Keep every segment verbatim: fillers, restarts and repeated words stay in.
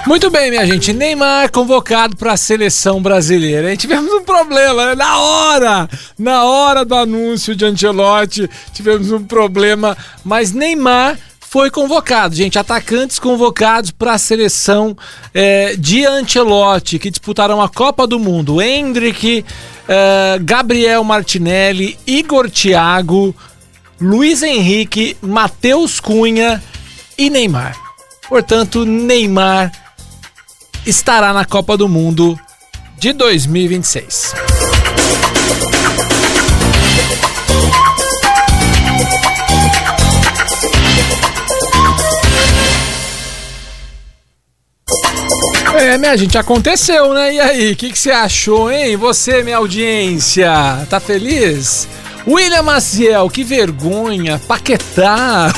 Muito bem, minha gente. Neymar convocado para a seleção brasileira. E tivemos um problema, né? Na hora, na hora do anúncio de Ancelotti, tivemos um problema, mas Neymar foi convocado, gente. Atacantes convocados para a seleção é, de Ancelotti, que disputarão a Copa do Mundo. Endrick, é, Gabriel Martinelli, Igor Thiago, Luiz Henrique, Matheus Cunha e Neymar. Portanto, Neymar estará na Copa do Mundo de dois mil e vinte e seis. É, minha gente, aconteceu, né? E aí, o que que você achou, hein? Você, minha audiência, tá feliz? William Maciel, que vergonha, Paquetá.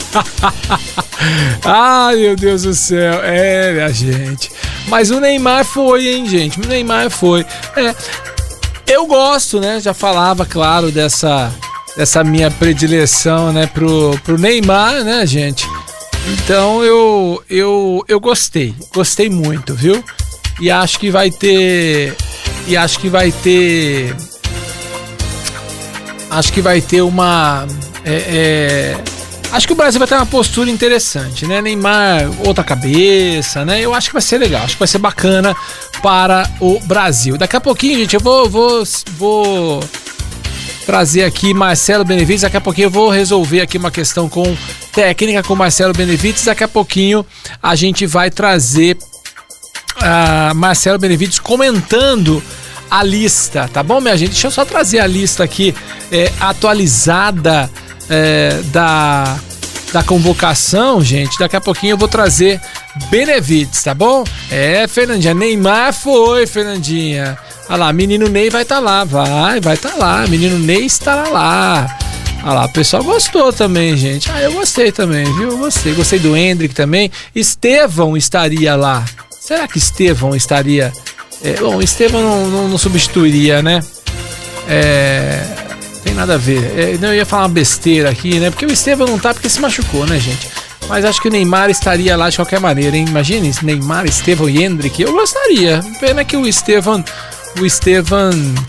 Ai, meu Deus do céu. É, minha gente. Mas o Neymar foi, hein, gente? O Neymar foi. É, eu gosto, né? Já falava, claro, dessa, dessa minha predileção, né, pro, pro Neymar, né, gente? Então eu, eu, eu gostei. Gostei muito, viu? E acho que vai ter. E acho que vai ter. Acho que vai ter uma. É, é, acho que o Brasil vai ter uma postura interessante, né? Neymar, outra cabeça, né? Eu acho que vai ser legal, acho que vai ser bacana para o Brasil. Daqui a pouquinho, gente, eu vou, vou, vou trazer aqui Marcelo Benevides. Daqui a pouquinho eu vou resolver aqui uma questão com técnica com Marcelo Benevides. Daqui a pouquinho a gente vai trazer uh, Marcelo Benevides comentando a lista, tá bom, minha gente? Deixa eu só trazer a lista aqui é, atualizada é, da, da convocação, gente. Daqui a pouquinho eu vou trazer Benevides, tá bom? É, Fernandinha, Neymar foi, Fernandinha. Olha lá, menino Ney vai estar tá lá, vai, vai estar tá lá. Menino Ney estará lá. Olha lá, o pessoal gostou também, gente. Ah, eu gostei também, viu? Eu gostei. Gostei do Endrick também. Estevão estaria lá. Será que Estevão estaria... É, bom, o Estevão não, não, não substituiria, né? É, tem nada a ver. É, não, eu ia falar uma besteira aqui, né? Porque o Estevão não tá porque se machucou, né, gente? Mas acho que o Neymar estaria lá de qualquer maneira, hein? Imagine isso, Neymar, Estevão e Endrick. Eu gostaria. Pena que o Estevão... O Estevão...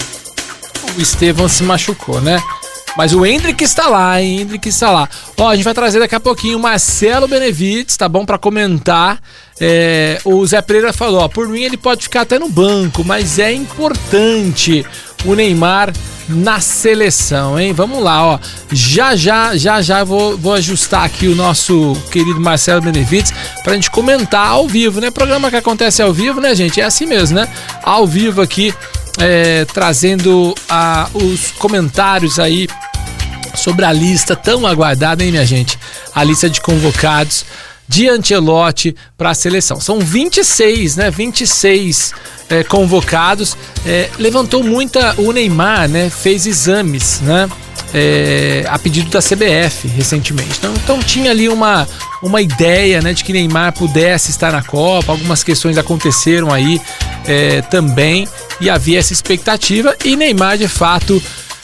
O Estevão se machucou, né? Mas o Endrick está lá, hein? Endrick está lá. Ó, a gente vai trazer daqui a pouquinho o Marcelo Benevides, tá bom? Pra comentar. É, o Zé Pereira falou, ó, por mim ele pode ficar até no banco, mas é importante o Neymar na seleção, hein? Vamos lá, ó. Já, já, já, já vou, vou ajustar aqui o nosso querido Marcelo Benevides pra gente comentar ao vivo, né? Programa que acontece ao vivo, né, gente? É assim mesmo, né? Ao vivo aqui, é, trazendo a, os comentários aí sobre a lista tão aguardada, hein, minha gente? A lista de convocados de Ancelotti para a seleção. São vinte e seis, né? vinte e seis é, convocados. É, levantou muita... O Neymar, né? Fez exames, né? É, a pedido da C B F recentemente. Então, então tinha ali uma, uma ideia, né, de que Neymar pudesse estar na Copa. Algumas questões aconteceram aí é, também e havia essa expectativa. E Neymar, de fato...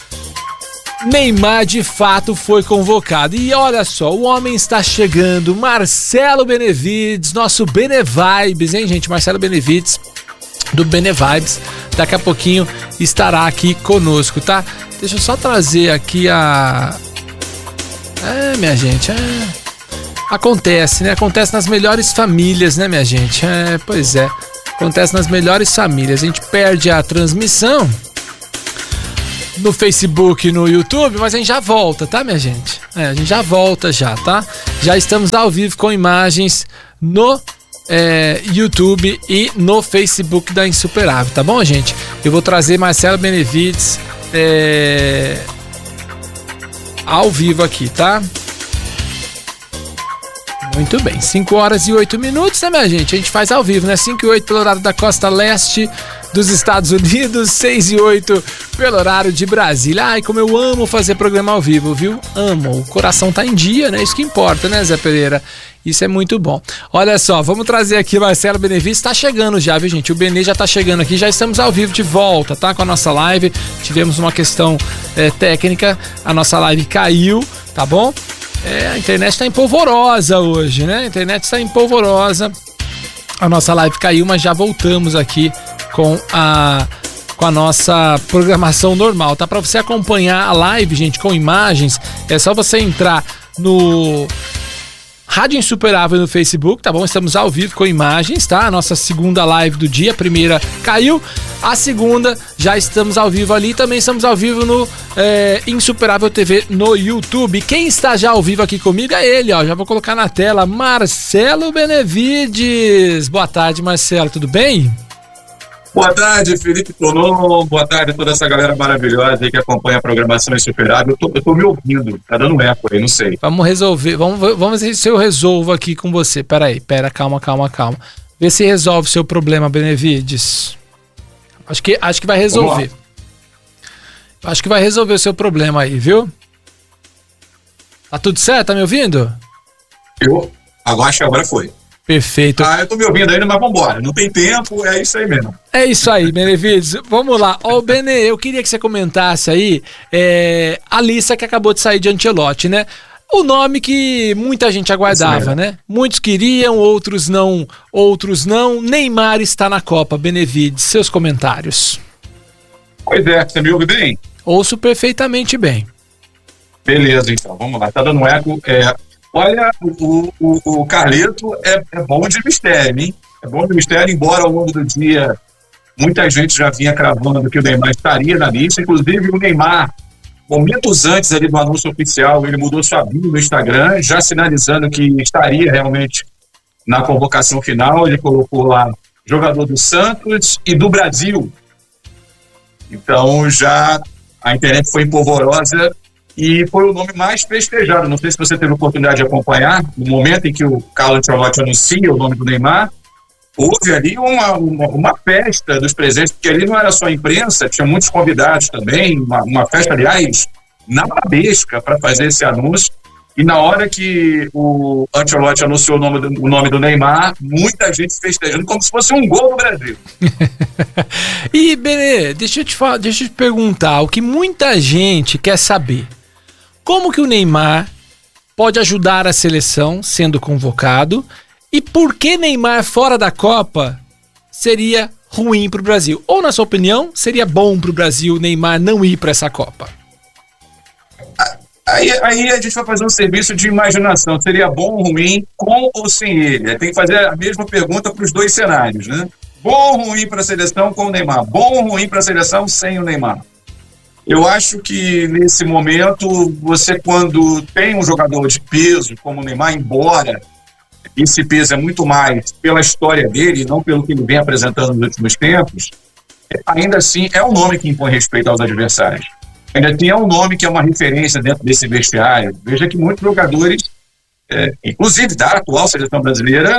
Neymar de fato foi convocado. E olha só, o homem está chegando. Marcelo Benevides, nosso Benevibes, hein, gente? Marcelo Benevides, do Benevibes, daqui a pouquinho estará aqui conosco, tá? Deixa eu só trazer aqui a... É, minha gente, é... Acontece, né? Acontece nas melhores famílias, né, minha gente? É, pois é. Acontece nas melhores famílias. A gente perde a transmissão no Facebook e no YouTube, mas a gente já volta, tá, minha gente? É, a gente já volta já, tá? Já estamos ao vivo com imagens no é, YouTube e no Facebook da Insuperável, tá bom, gente? Eu vou trazer Marcelo Benevides é, ao vivo aqui, tá? Muito bem, cinco horas e oito minutos, né, minha gente? A gente faz ao vivo, né? cinco e oito pelo horário da costa leste dos Estados Unidos, seis e oito pelo horário de Brasília. Ai, como eu amo fazer programa ao vivo, viu? Amo, o coração tá em dia, né? Isso que importa, né, Zé Pereira? Isso é muito bom. Olha só, vamos trazer aqui o Marcelo Benevides, tá chegando já, viu, gente? O Benê já tá chegando aqui, já estamos ao vivo de volta, tá? Com a nossa live, tivemos uma questão é, técnica, a nossa live caiu, tá bom? É, a internet tá empolvorosa hoje, né? A internet tá empolvorosa. A nossa live caiu, mas já voltamos aqui com a, com a nossa programação normal, tá? Para você acompanhar a live, gente, com imagens, é só você entrar no Rádio Insuperável no Facebook, tá bom? Estamos ao vivo com imagens, tá? A nossa segunda live do dia, a primeira caiu, a segunda já estamos ao vivo ali, também estamos ao vivo no é, Insuperável T V no YouTube. Quem está já ao vivo aqui comigo é ele, ó, já vou colocar na tela, Marcelo Benevides. Boa tarde, Marcelo, tudo bem? Boa tarde, Felipe Tonon. Boa tarde a toda essa galera maravilhosa aí que acompanha a programação Insuperável. Eu tô, eu tô me ouvindo, tá dando eco aí, não sei. Vamos resolver, vamos, vamos ver se eu resolvo aqui com você. Pera aí, pera, calma, calma, calma. Vê se resolve o seu problema, Benevides. Acho que, acho que vai resolver. Acho que vai resolver o seu problema aí, viu? Tá tudo certo? Tá me ouvindo? Eu? Agora acho que agora foi. Perfeito. Ah, eu tô me ouvindo ainda, mas vambora. Não tem tempo, é isso aí mesmo. É isso aí, Benevides. Vamos lá. Ó, oh, Bene, eu queria que você comentasse aí é, a lista que acabou de sair de Ancelotti, né? O nome que muita gente aguardava, né? Muitos queriam, outros não, outros não. Neymar está na Copa, Benevides. Seus comentários. Pois é, você me ouve bem? Ouço perfeitamente bem. Beleza, então, vamos lá. Tá dando eco. É... Olha, o, o, o Carleto é, é bom de mistério, hein? É bom de mistério, embora ao longo do dia muita gente já vinha cravando que o Neymar estaria na lista. Inclusive o Neymar, momentos antes ali do anúncio oficial, ele mudou sua bio no Instagram, já sinalizando que estaria realmente na convocação final. Ele colocou lá jogador do Santos e do Brasil. Então já a internet foi empolvorosa. E foi o nome mais festejado. Não sei se você teve a oportunidade de acompanhar. No momento em que o Carlo Ancelotti anuncia o nome do Neymar, houve ali uma, uma, uma festa dos presentes, porque ali não era só a imprensa, tinha muitos convidados também, uma, uma festa, aliás, nababesca para fazer esse anúncio. E na hora que o Ancelotti anunciou o nome do, o nome do Neymar, muita gente festejando como se fosse um gol do Brasil. E, Benê, deixa eu te falar, deixa eu te perguntar, o que muita gente quer saber. Como que o Neymar pode ajudar a seleção sendo convocado e por que Neymar fora da Copa seria ruim para o Brasil? Ou, na sua opinião, seria bom para o Brasil Neymar não ir para essa Copa? Aí, aí a gente vai fazer um serviço de imaginação. Seria bom ou ruim com ou sem ele? Tem que fazer a mesma pergunta para os dois cenários, né? Bom ou ruim para a seleção com o Neymar? Bom ou ruim para a seleção sem o Neymar? Eu acho que nesse momento, você quando tem um jogador de peso como o Neymar, embora esse peso é muito mais pela história dele e não pelo que ele vem apresentando nos últimos tempos, ainda assim é um nome que impõe respeito aos adversários. Ainda tem um nome que é uma referência dentro desse vestiário. Veja que muitos jogadores, é, inclusive da atual seleção brasileira,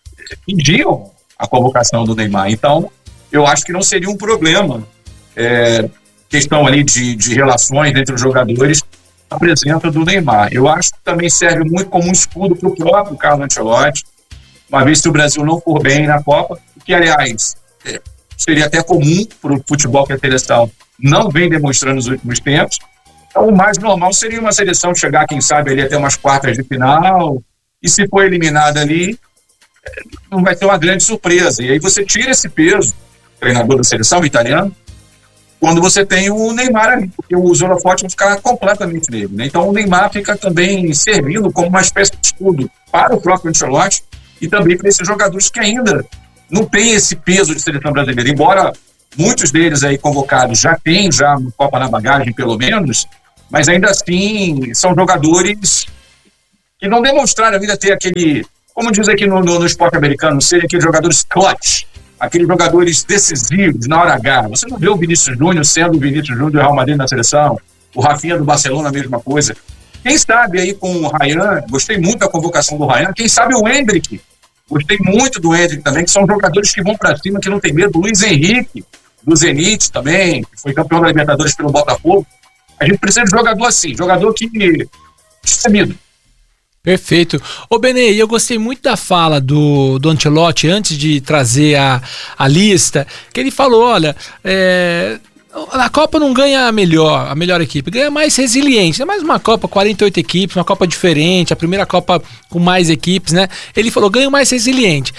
pediam a convocação do Neymar. Então, eu acho que não seria um problema é, questão ali de, de relações entre os jogadores, a presença do Neymar. Eu acho que também serve muito como um escudo para o próprio Carlo Ancelotti, uma vez que o Brasil não for bem na Copa, que, aliás, é, seria até comum para o futebol que a seleção não vem demonstrando nos últimos tempos. Então, o mais normal seria uma seleção chegar, quem sabe, ali até umas quartas de final, e se for eliminada ali, não vai ter uma grande surpresa. E aí você tira esse peso, treinador da seleção italiano, quando você tem o Neymar ali, porque os holofotes vão ficar completamente nele, né? Então o Neymar fica também servindo como uma espécie de escudo para o próprio Ancelotti e também para esses jogadores que ainda não têm esse peso de seleção brasileira, embora muitos deles aí convocados já tenham já uma Copa na bagagem, pelo menos, mas ainda assim são jogadores que não demonstraram ainda ter aquele, como diz aqui no, no, no esporte americano, serem aqueles jogadores clutch, aqueles jogadores decisivos na hora H. Você não vê o Vinícius Júnior sendo o Vinícius Júnior do Real Madrid na seleção, o Rafinha do Barcelona, a mesma coisa. Quem sabe aí com o Ryan, gostei muito da convocação do Ryan, quem sabe o Endrick, gostei muito do Endrick também, que são jogadores que vão pra cima, que não tem medo. Luiz Henrique, do Zenit também, que foi campeão da Libertadores pelo Botafogo. A gente precisa de jogador assim, jogador que destemido. Perfeito. Ô Benê, eu gostei muito da fala do, do Ancelotti antes de trazer a, a lista, que ele falou, olha, é, a Copa não ganha a melhor, a melhor equipe, ganha mais resiliente, é mais uma Copa, quarenta e oito equipes, uma Copa diferente, a primeira Copa com mais equipes, né? Ele falou, ganha mais resiliente.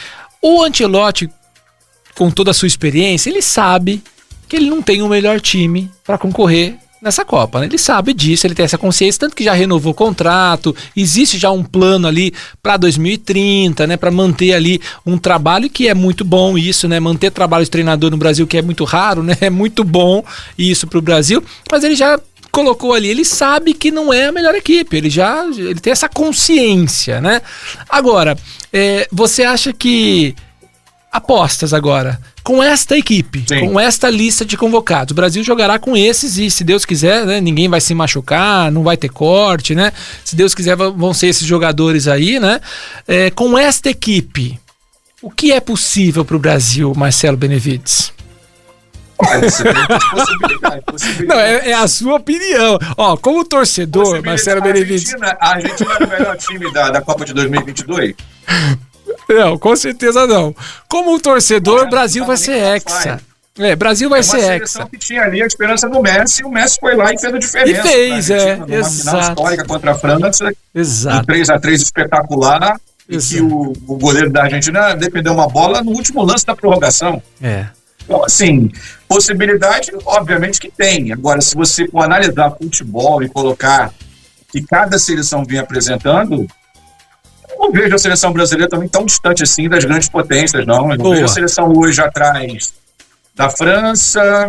O Ancelotti, com toda a sua experiência, ele sabe que ele não tem o melhor time para concorrer nessa Copa, né? Ele sabe disso, ele tem essa consciência, tanto que já renovou o contrato, existe já um plano ali para dois mil e trinta, né, para manter ali um trabalho que é muito bom isso, né, manter trabalho de treinador no Brasil, que é muito raro, né, é muito bom isso pro Brasil, mas ele já colocou ali, ele sabe que não é a melhor equipe, ele já, ele tem essa consciência, né? Agora, é, você acha que apostas agora, com esta equipe, Sim. com esta lista de convocados, o Brasil jogará com esses e, se Deus quiser, né, ninguém vai se machucar, não vai ter corte, né? Se Deus quiser, vão ser esses jogadores aí, né? É, com esta equipe, o que é possível para o Brasil, Marcelo Benevides? Olha, você tem possibilidade, possibilidade. Não, é, é a sua opinião. Ó, como torcedor, Marcelo Benevides... A Argentina, a Argentina era o melhor time da, da Copa de dois mil e vinte e dois? Não, com certeza não. Como torcedor, o Brasil vai ser hexa. É, Brasil vai ser hexa. É uma seleção que tinha ali a esperança do Messi, e o Messi foi lá e fez a diferença. E fez, é, numa exato. Final histórica contra a França, exato. Um três a três espetacular, exato. E que o, o goleiro da Argentina defendeu uma bola no último lance da prorrogação. É. Então, assim, possibilidade, obviamente que tem. Agora, se você for analisar futebol e colocar que cada seleção vem apresentando, eu não vejo a seleção brasileira também tão distante assim das grandes potências, não. Eu não vejo a seleção hoje atrás da França,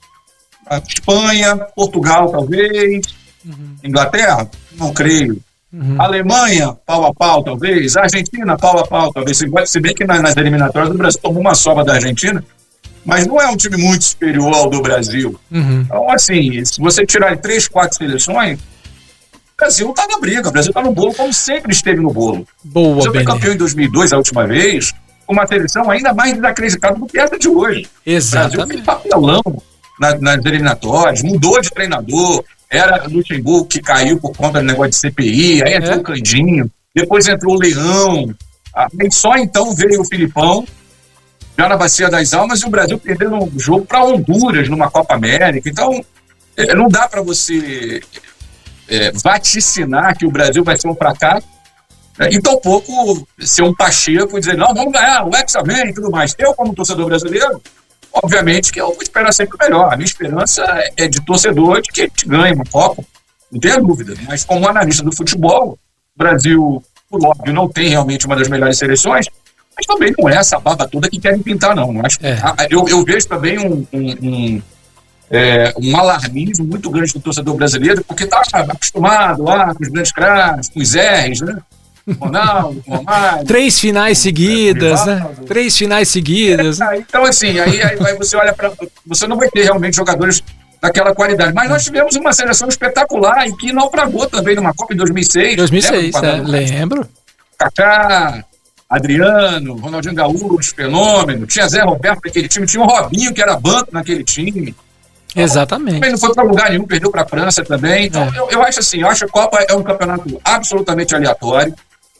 da Espanha, Portugal, talvez, uhum. Inglaterra, não creio. Uhum. Alemanha, pau a pau, talvez. Argentina, pau a pau, talvez. Se bem que nas eliminatórias do Brasil tomou uma sova da Argentina, mas não é um time muito superior ao do Brasil. Uhum. Então, assim, se você tirar três, quatro seleções, o Brasil está na briga, o Brasil está no bolo, como sempre esteve no bolo. Boa, o Brasil foi campeão em dois mil e dois, a última vez, com uma seleção ainda mais desacreditada do que essa de hoje. Exatamente. O Brasil fez papelão nas, nas eliminatórias, mudou de treinador, era Luxemburgo que caiu por conta do negócio de C P I, aí entrou é. o Candinho, depois entrou o Leão, aí só então veio o Filipão, já na Bacia das Almas, e o Brasil perdendo um jogo para Honduras numa Copa América. Então, é, não dá para você é, vaticinar que o Brasil vai ser um fracasso, né, e tampouco ser um Pacheco e dizer, não, vamos ganhar, o Hexa vem e tudo mais. Eu, como torcedor brasileiro, obviamente que eu vou esperar sempre o melhor. A minha esperança é de torcedor de que a gente ganhe uma Copa, não tenha dúvida. Mas como analista do futebol, o Brasil, por óbvio, não tem realmente uma das melhores seleções, mas também não é essa barba toda que querem pintar, não. Acho, é. eu, eu vejo também um, um, um, é, um alarmismo muito grande do torcedor brasileiro, porque está acostumado lá com os grandes craques, com os R's, né? Ronaldo, Romário, três finais seguidas, né? Três finais seguidas. É, então, assim, aí, aí, aí você olha para. Você não vai ter realmente jogadores daquela qualidade. Mas nós tivemos uma seleção espetacular e que naufragou também numa Copa em dois mil e seis. dois mil e seis, é, lembro. Kaká, Adriano, Ronaldinho Gaúcho, fenômeno. Tinha Zé Roberto naquele time, tinha o Robinho, que era banco naquele time. Exatamente. Também não foi para lugar nenhum, perdeu para a França também. Então, é. eu, eu acho assim, eu acho que a Copa é um campeonato absolutamente aleatório.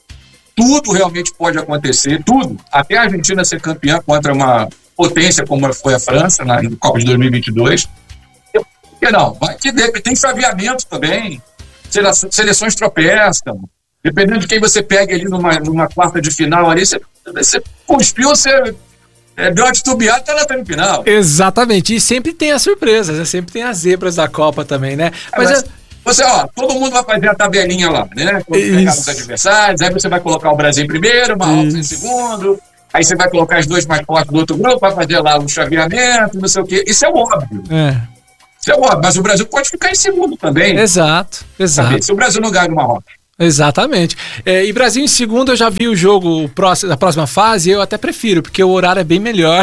Tudo realmente pode acontecer, tudo. Até a Argentina ser campeã contra uma potência como foi a França na Copa de dois mil e vinte e dois. Por que não? Vai que tem chaveamento também. Seleções tropeçam. Dependendo de quem você pega ali numa, numa quarta de final ali, você, você cuspiu, você é, deu uma titubeada e tá na semifinal. Exatamente. E sempre tem as surpresas, né? Sempre tem as zebras da Copa também, né? Mas, Mas é... Você, ó, todo mundo vai fazer a tabelinha lá, né? Pegar os adversários, aí você vai colocar o Brasil em primeiro, o Marrocos em segundo, aí você vai colocar os dois mais fortes do outro grupo, vai fazer lá o chaveamento, não sei o quê. Isso é óbvio. É. Isso é óbvio, mas o Brasil pode ficar em segundo também. Exato, exato. Sabe? Se o Brasil não ganha no Marrocos. Exatamente. É, e Brasil em segundo, eu já vi o jogo próximo, da próxima fase, eu até prefiro, porque o horário é bem melhor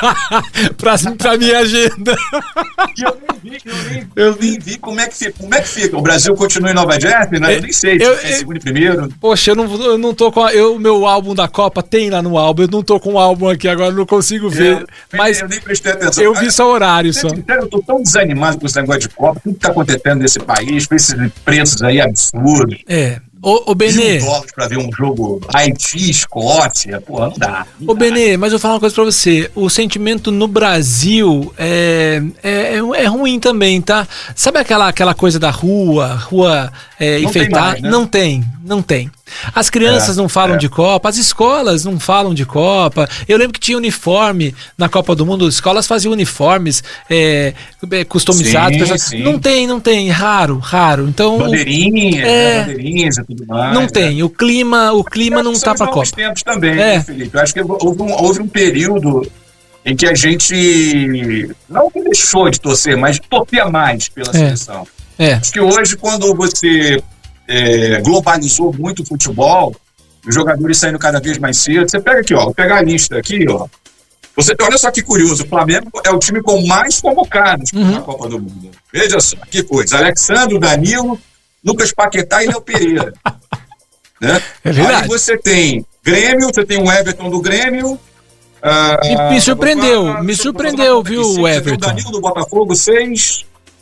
pra, pra minha agenda. E eu nem vi, eu nem, eu nem vi como é, que fica, como é que fica. O Brasil continua em Nova Jersey, né? Eu nem sei, eu, é segundo e primeiro. Poxa, eu não, eu não tô com a, eu, meu álbum da Copa tem lá no álbum, eu não tô com o álbum aqui agora, não consigo ver. Eu, mas eu nem prestei atenção. Eu vi só o horário, só. Eu tô tão desanimado com esse negócio de Copa, tudo que tá acontecendo nesse país, com esses preços aí absurdos. É. Ô, ô Benê. dólares pra ver um jogo Haiti, Escócia, pô, não dá. Não ô dá. Benê, mas eu vou falar uma coisa pra você. O sentimento no Brasil é, é, é ruim também, tá? Sabe aquela, aquela coisa da rua, rua é, enfeitada? Tem mais, né? Não tem, não tem. As crianças é, não falam é. de Copa, as escolas não falam de Copa. Eu lembro que tinha uniforme na Copa do Mundo, as escolas faziam uniformes é, customizados. Sim, sim. Não tem, não tem, raro, raro. Então, bandeirinhas, é, né, bandeirinhas e tudo mais. Não tem, é. o clima, o clima não tá pra Copa. Tempos também, é. né, Felipe? Eu acho que houve um, houve um período em que a gente não deixou de torcer, mas torcia mais pela é. seleção. É. Acho que hoje, quando você É, globalizou muito o futebol, os jogadores saindo cada vez mais cedo. Você pega aqui, ó, vou pegar a lista aqui, ó. Você, olha só que curioso, o Flamengo é o time com mais convocados uhum. na Copa do Mundo. Veja só, que coisa. Alexandre, Danilo, Lucas Paquetá e Léo Pereira. né? É verdade. Aí você tem Grêmio, você tem o Everton do Grêmio. Ah, e me surpreendeu, falar, me surpreendeu, viu, o Everton. Você tem o Danilo do Botafogo, seis.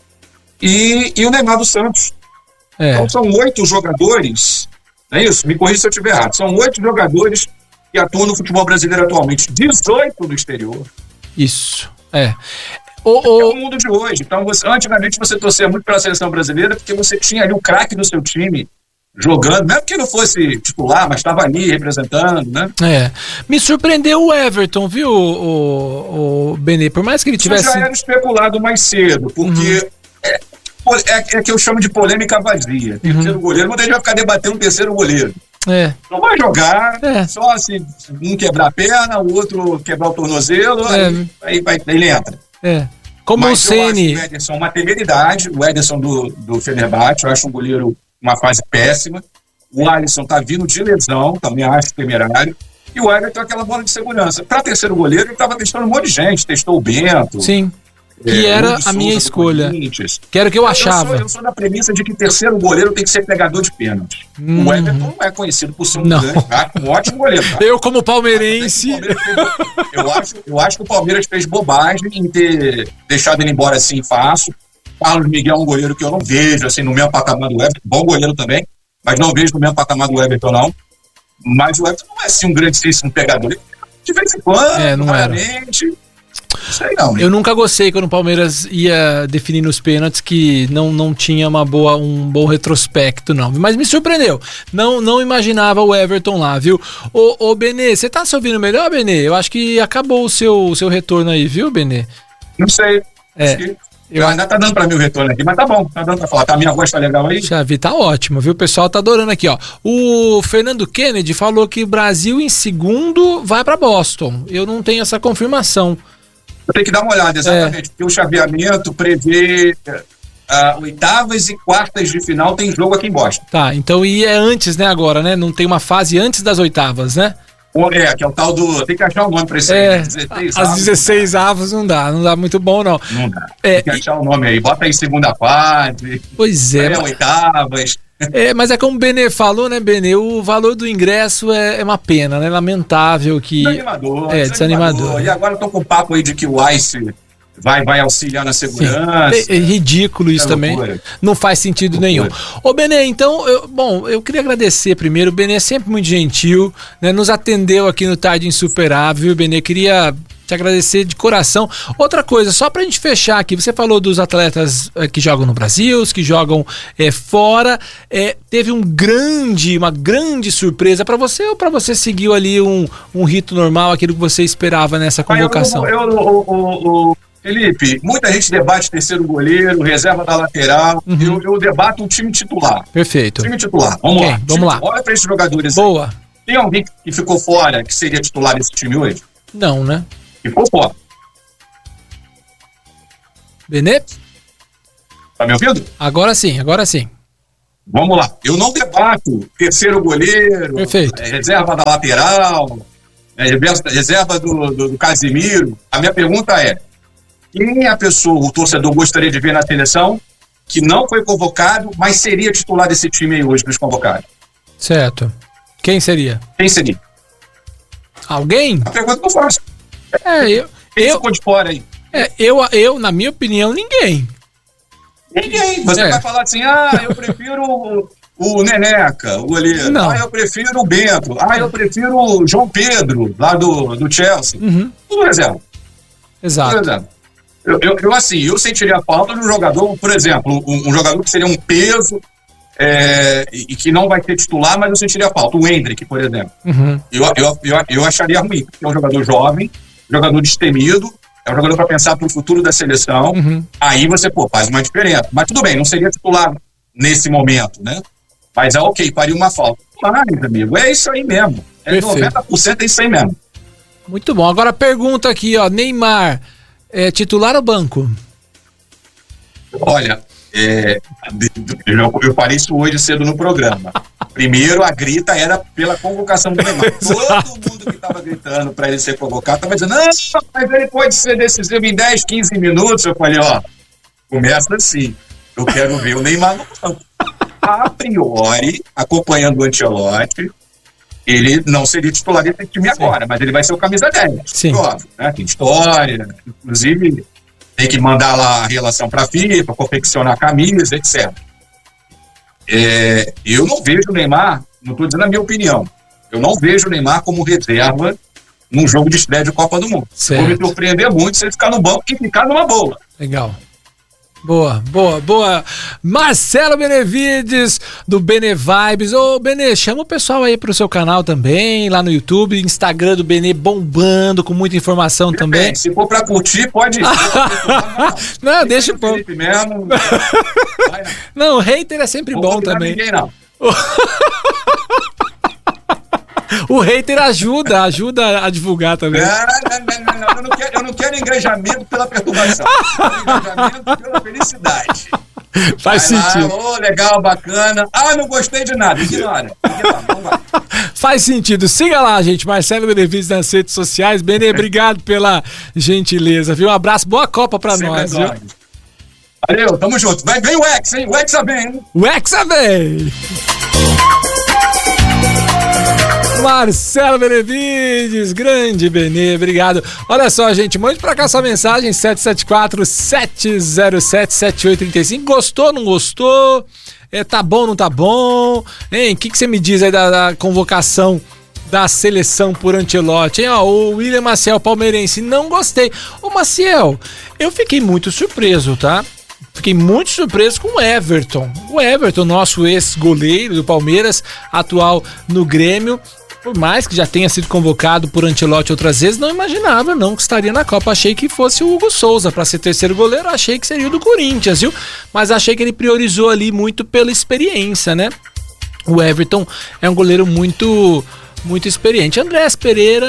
E, e o Neymar do Santos. É. Então são oito jogadores, não é isso? Me corrija se eu estiver errado. São oito jogadores que atuam no futebol brasileiro atualmente, dezoito no exterior. Isso, é. O, o... É o mundo de hoje. Então, você, antigamente você torcia muito pela seleção brasileira porque você tinha ali o craque do seu time jogando, mesmo que não fosse titular, mas estava ali representando, né? É. Me surpreendeu o Everton, viu, o, o Benê? Por mais que ele tivesse... Isso já era especulado mais cedo, porque... Uhum. É, É, é que eu chamo de polêmica vazia. Terceiro uhum. goleiro, muita gente vai ficar debatendo o terceiro goleiro. É. Não vai jogar, é. só se um quebrar a perna, o outro quebrar o tornozelo, é. aí, aí, vai, aí ele entra. É. Como Mas o Ceni. O Ederson é uma temeridade, o Ederson do, do Fenerbahçe, eu acho um goleiro uma fase péssima. O Alisson tá vindo de lesão, também acho temerário. E o Everton é aquela bola de segurança. Para terceiro goleiro, ele estava testando um monte de gente, testou o Bento. Sim. Que é, era a minha escolha. Que era o que eu achava. Eu sou, eu sou da premissa de que terceiro goleiro tem que ser pegador de pênalti. Hum. O Everton não é conhecido por ser um, grande, um ótimo goleiro. Tá? Eu, como palmeirense. eu, acho, eu acho que o Palmeiras fez bobagem em ter deixado ele embora assim fácil. Carlos Miguel é um goleiro que eu não vejo assim, no mesmo patamar do Everton. Bom goleiro também, mas não vejo no mesmo patamar do Everton, não. Mas o Everton não é assim um grandíssimo pegador. Ele, de vez em quando, é, não raramente. Era. Sei não, eu nunca gostei quando o Palmeiras ia definir nos pênaltis que não, não tinha uma boa, um bom retrospecto, não. Mas me surpreendeu. Não, não imaginava o Everton lá, viu? Ô, ô Benê, você tá se ouvindo melhor, Benê? Eu acho que acabou o seu, o seu retorno aí, viu, Benê? Não sei. É. Acho que... Eu... Ainda tá dando pra mim o retorno aqui, mas tá bom, tá dando pra falar. Tá, a minha voz tá legal aí? Já vi, tá ótimo, viu? O pessoal tá adorando aqui, ó. O Fernando Kennedy falou que o Brasil em segundo vai pra Boston. Eu não tenho essa confirmação. Eu tenho que dar uma olhada, exatamente, é. porque o chaveamento prevê uh, oitavas e quartas de final tem jogo aqui em Boston. Tá, então e é antes, né, agora, né? Não tem uma fase antes das oitavas, né? É, que é o tal do... Tem que achar o nome pra isso aí. É, dezesseis as dezesseis avos não dá, não dá muito bom, não. Não dá. É, tem que achar e... o nome aí. Bota aí segunda fase. Pois é. é oitavas. É, mas é como o Benê falou, né, Benê? O valor do ingresso é, é uma pena, né? Lamentável que... Desanimador. É, desanimador. desanimador. E agora eu tô com o papo aí de que o Ice... Vai, vai auxiliar na segurança. É, é ridículo isso é também. Não faz sentido nenhum. Ô, Benê, então, eu, bom, eu queria agradecer primeiro. O Benê é sempre muito gentil, né? Nos atendeu aqui no Tarde Insuperável. Benê, queria te agradecer de coração. Outra coisa, só pra gente fechar aqui, você falou dos atletas é, que jogam no Brasil, os que jogam é, fora. É, teve um grande, uma grande surpresa pra você ou pra você seguiu ali um, um rito normal, aquilo que você esperava nessa convocação? Eu, eu, eu, eu, eu... Felipe, muita gente debate terceiro goleiro, reserva da lateral. Uhum. Eu, eu debato o time titular. Perfeito. Time titular. Vamos okay, lá. Vamos lá. Olha para esses jogadores. Boa. Aí. Tem alguém que ficou fora que seria titular desse time hoje? Não, né? Ficou fora. Benê? Tá me ouvindo? Agora sim, agora sim. Vamos lá. Eu não debato terceiro goleiro, perfeito. É, reserva da lateral, é, reserva do, do, do Casimiro. A minha pergunta é: quem a pessoa, o torcedor, gostaria de ver na seleção que não foi convocado, mas seria titular desse time aí hoje dos convocados? Certo. Quem seria? Quem seria? Alguém? A pergunta que eu faço. É, eu... Quem eu, ficou de fora aí? É, eu, eu, na minha opinião, ninguém. Ninguém. Você é. vai falar assim, ah, eu prefiro o, o Neneca, o goleiro. Não. Ah, eu prefiro o Bento. Ah, eu prefiro o João Pedro, lá do, do Chelsea. Uhum. Tudo reserva. Exato. Tudo reserva. Eu, eu, eu, assim, eu sentiria falta de um jogador, por exemplo, um, um jogador que seria um peso é, e, e que não vai ter titular, mas eu sentiria falta. O Endrick, por exemplo. Uhum. Eu, eu, eu, eu acharia ruim, porque é um jogador jovem, jogador destemido, é um jogador para pensar para o futuro da seleção. Uhum. Aí você, pô, faz uma diferença. Mas tudo bem, não seria titular nesse momento, né? Mas é ok, faria uma falta. Mas, amigo, é isso aí mesmo. É Perfeito. noventa por cento é isso aí mesmo. Muito bom. Agora pergunta aqui, ó, Neymar, é titular ou banco? Olha, é, eu, eu falei isso hoje cedo no programa. Primeiro, a grita era pela convocação do Neymar. Todo mundo que estava gritando para ele ser convocado estava dizendo, não, mas ele pode ser decisivo em dez, quinze minutos. Eu falei, ó, começa assim. Eu quero ver o Neymar no campo. A priori, acompanhando o Ancelotti, ele não seria titular desse time Sim. agora, mas ele vai ser o camisa dez. Sim. Óbvio, né? Tem história, inclusive tem que mandar lá a relação para a FIFA, confeccionar a camisa, etcétera. É, eu não vejo o Neymar, não estou dizendo a minha opinião, eu não vejo o Neymar como reserva num jogo de estreia de Copa do Mundo. Certo. Vou me surpreender muito se ele ficar no banco e ficar numa boa. Legal. Boa, boa, boa. Marcelo Benevides, do Bene Vibes. Ô, Bene, chama o pessoal aí pro seu canal também, lá no YouTube, Instagram do Bene bombando, com muita informação Bem, também. Se for pra curtir, pode ir. não, não deixa o povo. Mesmo. Não, hater é sempre Vou bom também. Ninguém, não. O hater ajuda, ajuda a divulgar também. Não, não, não, não, eu não quero, eu não quero engrejamento pela perturbação. Eu quero engrejamento pela felicidade. Faz Vai sentido. Lá, oh, legal, bacana. Ah, não gostei de nada. Ignora. Ignora. Vamos lá. Faz sentido. Siga lá, gente. Marcelo Benevides nas redes sociais. Bene, obrigado pela gentileza, viu? Um abraço, boa Copa pra Sempre nós, viu? Valeu, tamo junto. Vai, vem o Hex, hein? O Hexa vem, hein? O Hexa vem! Marcelo Benevides, grande Benê, obrigado. Olha só, gente, mande pra cá sua mensagem, sete sete quatro, sete zero sete, sete oito três cinco. Gostou, não gostou? É, tá bom, não tá bom? Hein, o que, que você me diz aí da, da convocação da seleção por Ancelotti, hein? Ó, o William Maciel, palmeirense, não gostei. Ô, Maciel, eu fiquei muito surpreso, tá? Fiquei muito surpreso com o Everton. O Everton, nosso ex-goleiro do Palmeiras, atual no Grêmio. Por mais que já tenha sido convocado por Ancelotti outras vezes, não imaginava não que estaria na Copa. Achei que fosse o Hugo Souza para ser terceiro goleiro, achei que seria o do Corinthians, viu? Mas achei que ele priorizou ali muito pela experiência, né? O Everton é um goleiro muito, muito experiente. Andréas Pereira,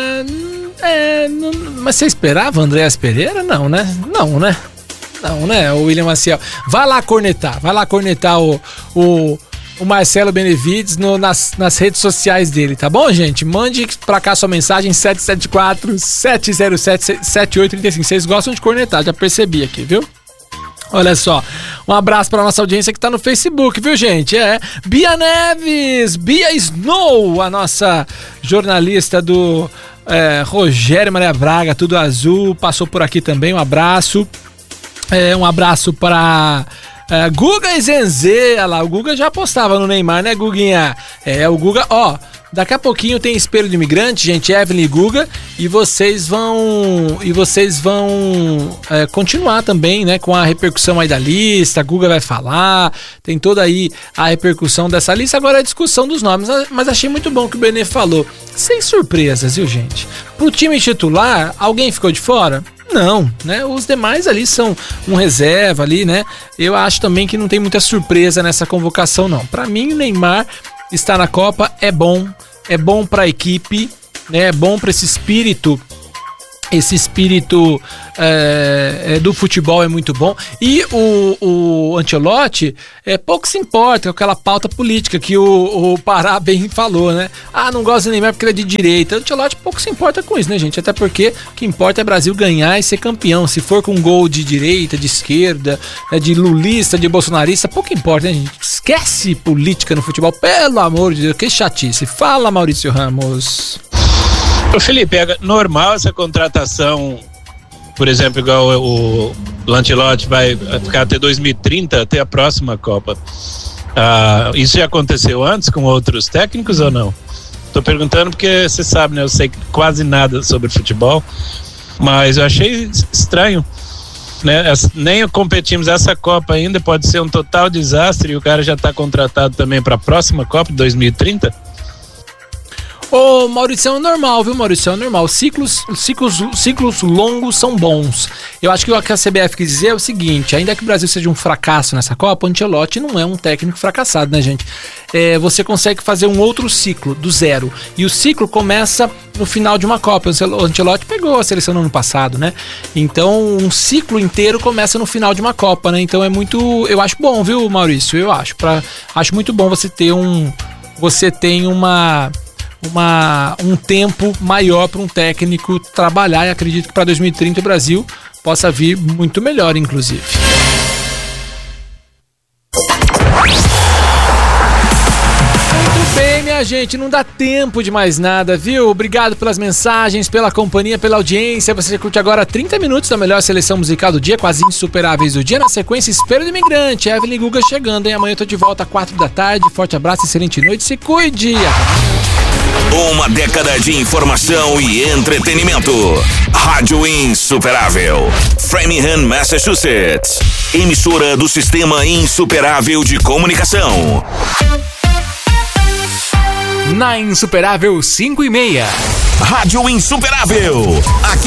é, não, mas você esperava Andréas Pereira? Não, né? Não, né? Não, né? O William Maciel. Vai lá cornetar, vai lá cornetar o... o o Marcelo Benevides no, nas, nas redes sociais dele, tá bom, gente? Mande pra cá sua mensagem, sete sete quatro, sete zero sete, sete oito três cinco. Vocês gostam de cornetar, já percebi aqui, viu? Olha só, um abraço pra nossa audiência que tá no Facebook, viu, gente? É Bia Neves, Bia Snow, a nossa jornalista do é, Rogério Maria Braga, Tudo Azul, passou por aqui também, um abraço. É, um abraço pra... Uh, Guga e Zenzê, olha lá, o Guga já apostava no Neymar, né, Guguinha? É, o Guga, ó, daqui a pouquinho tem Espelho do Imigrante, gente, Evelyn e Guga, e vocês vão, e vocês vão é, continuar também, né, com a repercussão aí da lista, a Guga vai falar, tem toda aí a repercussão dessa lista, agora a discussão dos nomes, mas achei muito bom que o Benê falou, sem surpresas, viu, gente? Pro time titular, alguém ficou de fora? Não, né? Os demais ali são um reserva ali, né? Eu acho também que não tem muita surpresa nessa convocação, não. Para mim, o Neymar estar na Copa é bom, é bom para a equipe, né? É bom para esse espírito, esse espírito é, é, do futebol é muito bom. E o, o Ancelotti é, pouco se importa com aquela pauta política que o, o Pará bem falou, né? Ah, não gosta do Neymar porque ele é de direita. O Ancelotti pouco se importa com isso, né, gente? Até porque o que importa é o Brasil ganhar e ser campeão. Se for com um gol de direita, de esquerda, né, de lulista, de bolsonarista, pouco importa, né, gente? Esquece política no futebol, pelo amor de Deus, que chatice. Fala, Maurício Ramos. Ô Felipe, é normal essa contratação, por exemplo, igual o, o Ancelotti vai ficar até dois mil e trinta, até a próxima Copa. Ah, isso já aconteceu antes com outros técnicos ou não? Tô perguntando porque você sabe, né? Eu sei quase nada sobre futebol, mas eu achei estranho né? Nem competimos essa Copa ainda, pode ser um total desastre e o cara já está contratado também para a próxima Copa de dois mil e trinta? Ô, Maurício, é normal, viu, Maurício? É normal. Ciclos, ciclos, ciclos longos são bons. Eu acho que o que a C B F quis dizer é o seguinte: ainda que o Brasil seja um fracasso nessa Copa, o Ancelotti não é um técnico fracassado, né, gente? É, você consegue fazer um outro ciclo, do zero. E o ciclo começa no final de uma Copa. O Ancelotti pegou a seleção no ano passado, né? Então, um ciclo inteiro começa no final de uma Copa, né? Então é muito... Eu acho bom, viu, Maurício? Eu acho. Pra, acho muito bom você ter um... Você tem uma... Uma, um tempo maior para um técnico trabalhar, e acredito que para dois mil e trinta o Brasil possa vir muito melhor, inclusive. Muito bem, minha gente, não dá tempo de mais nada, viu? Obrigado pelas mensagens, pela companhia, pela audiência. Você curte agora trinta minutos da melhor seleção musical do dia, quase insuperáveis do dia. Na sequência, Espelho do Imigrante, Evelyn Guga chegando, hein? Amanhã eu tô de volta às quatro da tarde. Forte abraço, excelente noite, se cuide! Uma década de informação e entretenimento. Rádio Insuperável. Framingham, Massachusetts. Emissora do Sistema Insuperável de Comunicação. Na Insuperável cinco e meia. Rádio Insuperável. Aqui